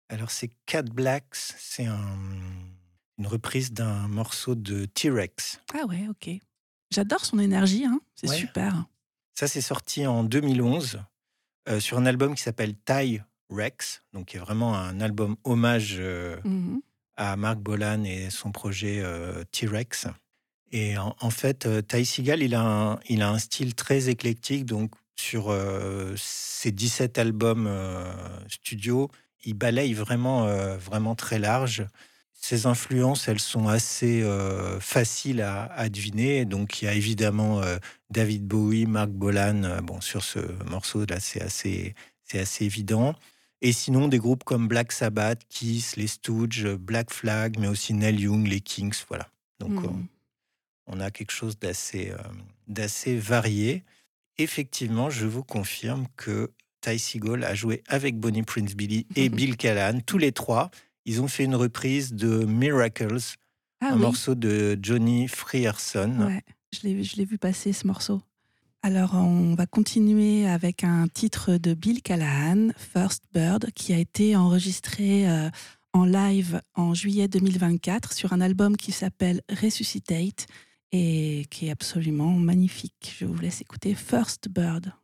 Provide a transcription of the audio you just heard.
Alors c'est Cat Blacks, une reprise d'un morceau de T-Rex. Ah ouais, OK. J'adore son énergie, hein, c'est Ouais, super. ça c'est sorti en 2011, sur un album qui s'appelle T-Rex, donc qui est vraiment un album hommage, Mmh. à Mark Bolan et son projet, T-Rex. Et en fait, Ty Segall, il a un style très éclectique, donc sur, ses 17 albums, studio, il balaye vraiment, vraiment très large. Ses influences, elles sont assez, faciles à deviner. Donc il y a évidemment, David Bowie, Mark Bolan, bon sur ce morceau-là, c'est assez évident. Et sinon des groupes comme Black Sabbath, Kiss, les Stooges, Black Flag, mais aussi Neil Young, les Kings, voilà. Donc Mmh. on a quelque chose d'assez varié. Effectivement, je vous confirme que Ty Segall a joué avec Bonnie Prince Billy et Bill Callahan, tous les 3. Ils ont fait une reprise de Miracles, Ah un oui, morceau de Johnny Frierson. ouais, je l'ai vu passer ce morceau. Alors, on va continuer avec un titre de Bill Callahan, First Bird, qui a été enregistré, en live en juillet 2024 sur un album qui s'appelle Resuscitate et qui est absolument magnifique. Je vous laisse écouter First Bird.